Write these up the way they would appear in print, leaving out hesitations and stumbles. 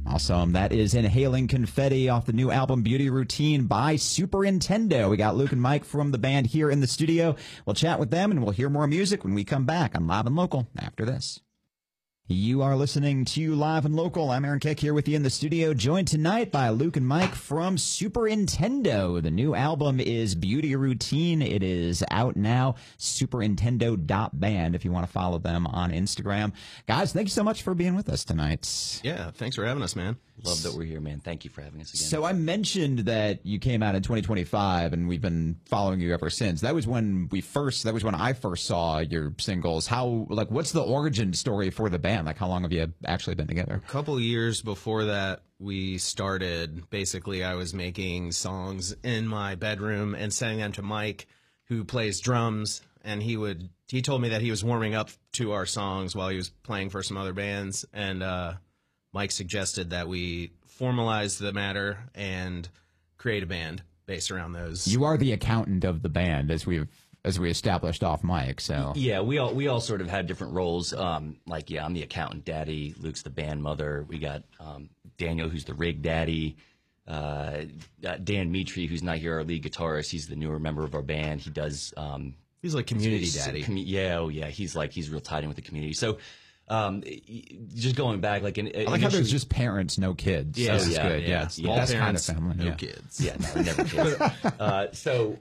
Awesome. That is Inhaling Confetti off the new album Beauty Routine by Super Nintendo. We got Luke and Mike from the band here in the studio. We'll chat with them and we'll hear more music when we come back on Live and Local after this. You are listening to Live and Local. I'm Aaron Keck here with you in the studio, joined tonight by Luke and Mike from Super Nintendo. The new album is Beauty Routine. It is out now, supernintendo.band, if you want to follow them on Instagram. Guys, thank you so much for being with us tonight. Yeah, thanks for having us, man. Love that we're here, man. Thank you for having us again. So I mentioned that you came out in 2025, and we've been following you ever since. That was when I first saw your singles. What's the origin story for the band? Like, how long have you actually been together? A couple years before that, we started. Basically, I was making songs in my bedroom and sending them to Mike, who plays drums, and he told me that he was warming up to our songs while he was playing for some other bands, and Mike suggested that we formalize the matter and create a band based around those. You are the accountant of the band, as we established off mic. So yeah, we all sort of had different roles. I'm the accountant daddy. Luke's the band mother. We got Daniel, who's the rig daddy. Dan Mitri, who's not here, our lead guitarist. He's the newer member of our band. He does. He's like community daddy. He's real tied in with the community. So. Just going back, I like how there's just parents, no kids. Yeah, so good. Yeah, small that's parents, kind of family. no kids. Yeah, no, never kids.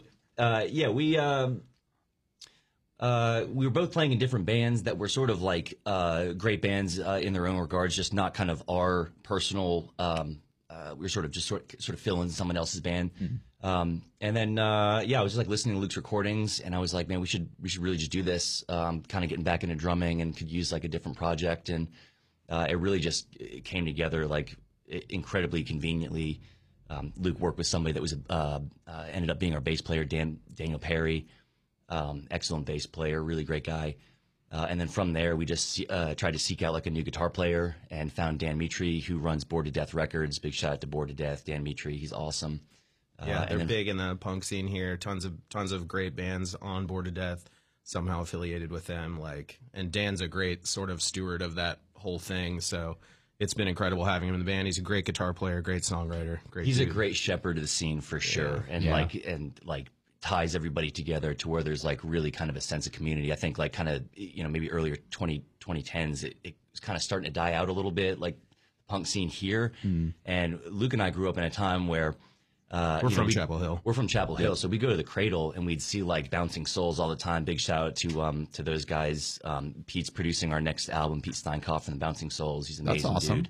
We were both playing in different bands that were sort of like great bands in their own regards, just not kind of our personal. We were sort of filling someone else's band. Mm-hmm. And then, I was just like listening to Luke's recordings, and I was like, man, we should really just do this. Kind of getting back into drumming and could use like a different project. And, it really just came together like incredibly conveniently. Luke worked with somebody that was, ended up being our bass player, Daniel Perry. Excellent bass player, really great guy. And then from there, we just tried to seek out like a new guitar player and found Dan Mitri, who runs Bored to Death Records. Big shout out to Bored to Death, Dan Mitri. He's awesome. Yeah, they're big in the punk scene here. Tons of great bands on Bored to Death, somehow affiliated with them. And Dan's a great sort of steward of that whole thing. So it's been incredible having him in the band. He's a great guitar player, great songwriter, He's dude. a great shepherd of the scene for sure, and ties everybody together to where there's like really kind of a sense of community. I think maybe earlier 2010s, it was kind of starting to die out a little bit, like the punk scene here. Mm. And Luke and I grew up in a time where we're from Chapel Hill. We're from Chapel Hill, so we go to the Cradle and we'd see like Bouncing Souls all the time. Big shout out to those guys. Pete's producing our next album, Pete Steinkopf from the Bouncing Souls. He's an amazing awesome.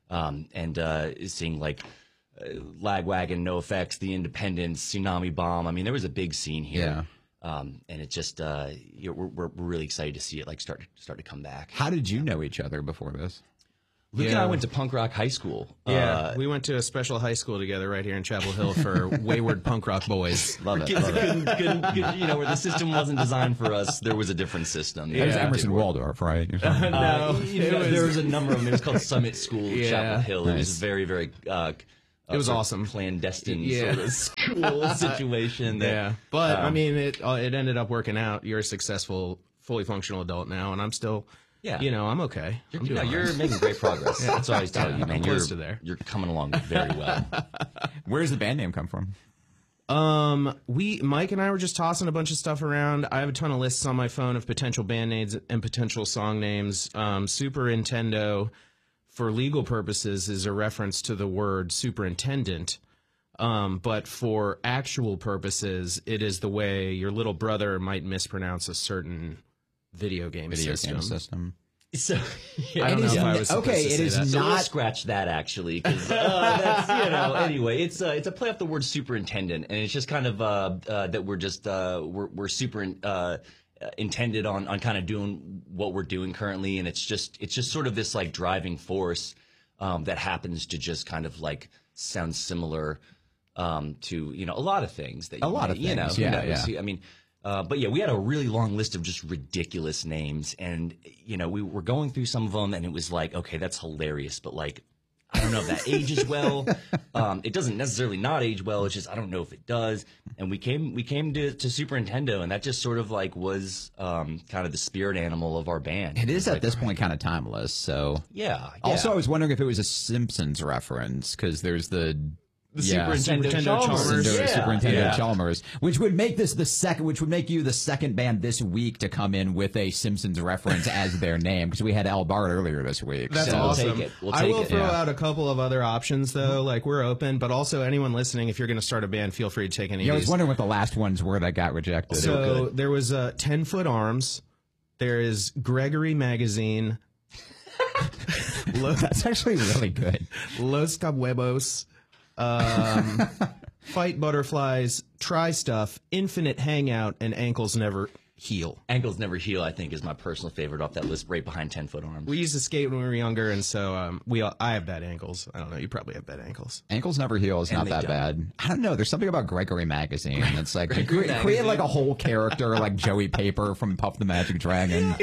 dude. Seeing like Lagwagon, NoFX, The Independents, Tsunami Bomb. I mean, there was a big scene here. Yeah. And it just we're really excited to see it like start to come back. How did you know each other before this? Luke and I went to punk rock high school. Yeah, we went to a special high school together right here in Chapel Hill for wayward punk rock boys. Love it. Couldn't, where the system wasn't designed for us, there was a different system. It was Emerson Waldorf, right? No, there was a number of them. It was called Summit School, Chapel Hill. Nice. It was very, very. It was awesome, clandestine sort of school situation. But I mean, it ended up working out. You're a successful, fully functional adult now, and I'm still. Yeah, I'm okay. You're making great progress. That's what I always tell you, man. I'm close to there. You're coming along very well. Where does the band name come from? Mike and I were just tossing a bunch of stuff around. I have a ton of lists on my phone of potential band names and potential song names. Super Nintendo, for legal purposes, is a reference to the word superintendent. But for actual purposes, it is the way your little brother might mispronounce a certain video game system. So I don't know if I was supposed to say that. So we'll scratch that actually, because that's anyway. It's a play off the word superintendent, and it's just kind of that we're just we're super intended on kind of doing what we're doing currently, and it's just sort of this like driving force that happens to just kind of like sound similar to a lot of things that I mean. But yeah, we had a really long list of just ridiculous names, and we were going through some of them, and it was like, okay, that's hilarious, but like, I don't know if that ages well. It doesn't necessarily not age well. It's just I don't know if it does. And we came to Super Nintendo, and that just sort of like was kind of the spirit animal of our band. It is at this point kind of timeless. So yeah. Also, I was wondering if it was a Simpsons reference because there's the Superintendent Chalmers. Superintendent Chalmers, which would make this which would make you the second band this week to come in with a Simpsons reference as their name, because we had Al Bart earlier this week. That's so. awesome. I will throw Yeah. out a couple of other options though. Like we're open, but also anyone listening, if you're going to start a band, feel free to take any Yeah, I of was these. wondering what the last ones were that got rejected. So there was 10-Foot Arms. There is Gregory Magazine. That's actually really good. Los Cabhuevos. Fight Butterflies. Try Stuff. Infinite Hangout. And Ankles Never Heal. Ankles Never Heal, I think, is my personal favorite off that list, right behind 10-Foot Arms. We used to skate when we were younger, and so I have bad ankles. I don't know. You probably have bad ankles. Ankles Never Heal is not they that don't. bad. I don't know. There's something about Gregory Magazine that's like create like a whole character like Joey Paper from Puff the Magic Dragon.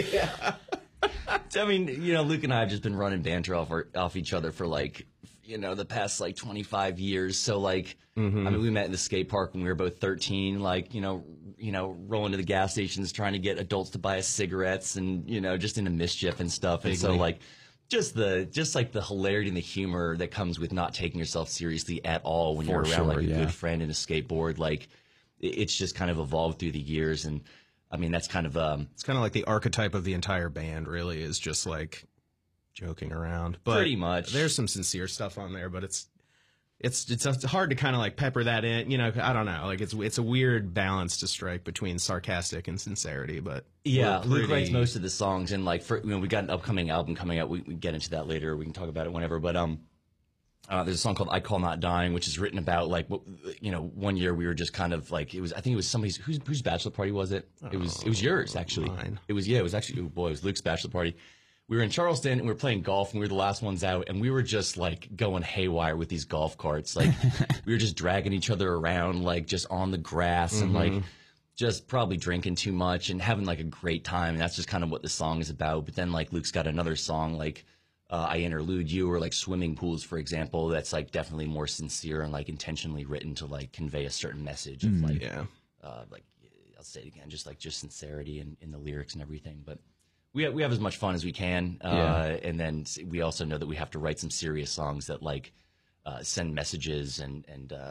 I mean, Luke and I have just been running banter off each other for like, the past like 25 years. So like, I mean, we met in the skate park when we were both 13, like, rolling to the gas stations, trying to get adults to buy us cigarettes and, just into mischief and stuff. And so like, just like the hilarity and the humor that comes with not taking yourself seriously at all when you're around like a good friend and a skateboard, like it's just kind of evolved through the years. And I mean, that's kind of, It's kind of like the archetype of the entire band, really, is just like joking around. But pretty much. There's some sincere stuff on there, but it's hard to kind of like pepper that in. I don't know. Like it's a weird balance to strike between sarcastic and sincerity. But yeah, we're Luke pretty- writes most of the songs, and like we got an upcoming album coming out. We get into that later. We can talk about it whenever. But there's a song called "I Call Not Dying," which is written about like one year we were just kind of like I think it was somebody's whose bachelor party was it? It was yours actually. Mine. It was actually it was Luke's bachelor party. We were in Charleston and we were playing golf and we were the last ones out and we were just like going haywire with these golf carts. Like we were just dragging each other around, like just on the grass and like just probably drinking too much and having like a great time. And that's just kind of what the song is about. But then like Luke's got another song like I Interlude You, or like Swimming Pools, for example, that's like definitely more sincere and like intentionally written to like convey a certain message of like, like I'll say it again, just sincerity in the lyrics and everything. But we have as much fun as we can, and then we also know that we have to write some serious songs that like send messages and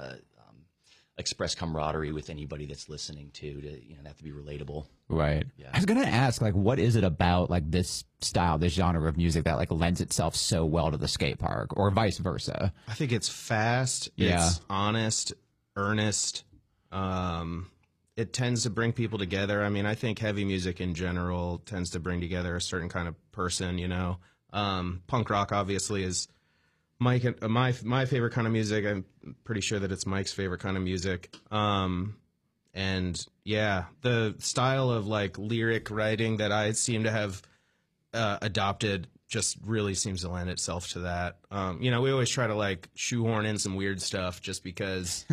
express camaraderie with anybody that's listening to they have to be relatable. Right. Yeah. I was gonna ask, like, what is it about like this style, this genre of music that like lends itself so well to the skate park, or vice versa? I think it's fast. It's honest, earnest. It tends to bring people together. I mean, I think heavy music in general tends to bring together a certain kind of person, Punk rock obviously is Mike, my favorite kind of music. I'm pretty sure that it's Mike's favorite kind of music. And yeah, the style of like lyric writing that I seem to have adopted just really seems to lend itself to that. We always try to like shoehorn in some weird stuff just because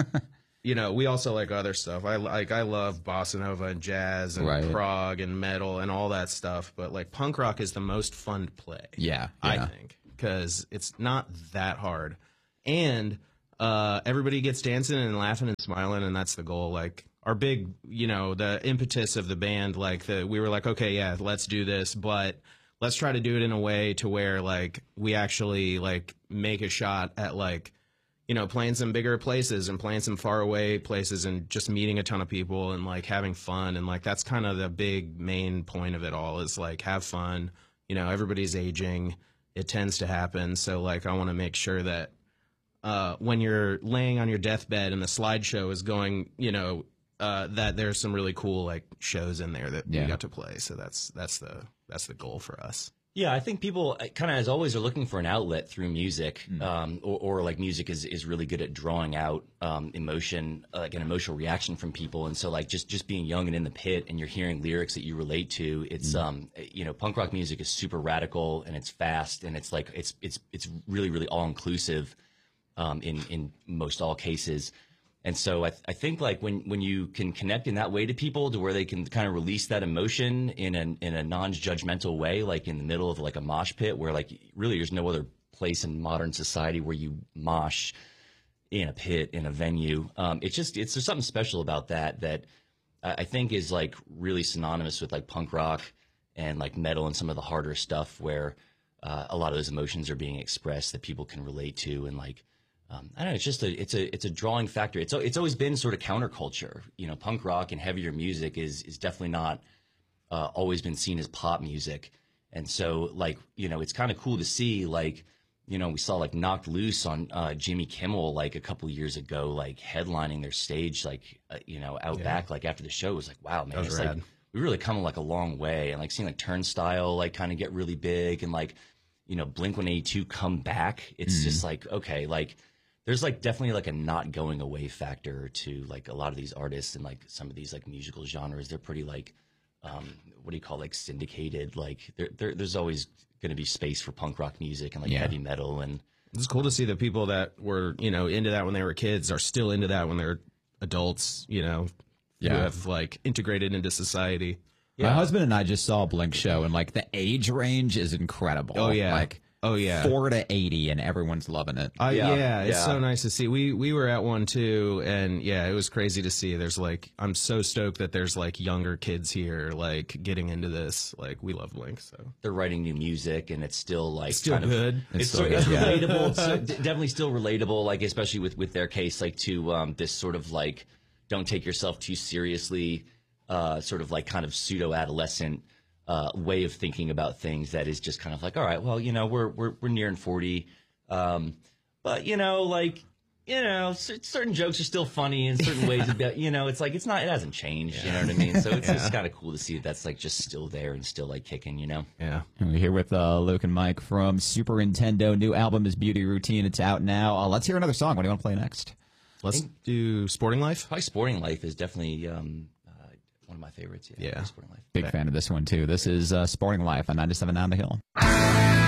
we also like other stuff. I love bossa nova and jazz and prog and metal and all that stuff. But like punk rock is the most fun to play. Yeah. I think, because it's not that hard, and everybody gets dancing and laughing and smiling, and that's the goal. Like our big, the impetus of the band. Like we were like, okay, yeah, let's do this, but let's try to do it in a way to where like we actually like make a shot at like, playing some bigger places and playing some far away places and just meeting a ton of people and like having fun. And like, that's kind of the big main point of it all, is like, have fun. Everybody's aging. It tends to happen. So like, I want to make sure that when you're laying on your deathbed and the slideshow is going, that there's some really cool like shows in there that we got to play. So that's the goal for us. Yeah, I think people kind of, as always, are looking for an outlet through music, or like music is really good at drawing out emotion, like an emotional reaction from people. And so like just being young and in the pit and you're hearing lyrics that you relate to, it's punk rock music is super radical and it's fast and it's like it's really, really all inclusive in most all cases. And so I think like when you can connect in that way to people to where they can kind of release that emotion in a non-judgmental way, like in the middle of like a mosh pit where like really there's no other place in modern society where you mosh in a pit in a venue. There's something special about that I think is like really synonymous with like punk rock and like metal and some of the harder stuff where a lot of those emotions are being expressed that people can relate to. And like, I don't know, it's a drawing factor. It's always been sort of counterculture, you know. Punk rock and heavier music is definitely not always been seen as pop music. And so like, you know, it's kind of cool to see, like, you know, we saw like Knocked Loose on Jimmy Kimmel like a couple years ago, like headlining their stage, like, you know, out back, like after the show. It was like, wow, man, it's like, we really come like a long way. And like seeing like Turnstile like kind of get really big, and like, you know, Blink-182 come back. It's just like, okay, like there's like definitely like a not going away factor to like a lot of these artists and like some of these like musical genres. They're pretty like, what do you call, like syndicated? Like there's always going to be space for punk rock music and like heavy metal. And it's cool to see the people that were, you know, into that when they were kids are still into that when they're adults, you know, who have like integrated into society. My husband and I just saw a Blink show, and like the age range is incredible. Oh yeah, like 4 to 80, and everyone's loving it. It's so nice to see. We were at one too, and yeah, it was crazy to see. There's like, I'm so stoked that there's like younger kids here, like getting into this. Like, we love Blink, so they're writing new music, and it's still like still kind good. It's relatable. It's definitely still relatable. Like especially with their case, like to this sort of like don't take yourself too seriously, sort of like kind of pseudo adolescent way of thinking about things that is just kind of like, all right, well, you know, we're nearing 40, but you know, like, you know, certain jokes are still funny in certain ways. About, you know, it's like it hasn't changed. You know what I mean? So it's just kind of cool to see that's like just still there and still like kicking. You know? Yeah. And we're here with Luke and Mike from Super Nintendo. New album is Beauty Routine. It's out now. Let's hear another song. What do you want to play next? Let's do Sporting Life. Probably Sporting Life is definitely one of my favorites. Yeah. Sporting Life. Big fan of this one too. This is Sporting Life on 97 Down the Hill.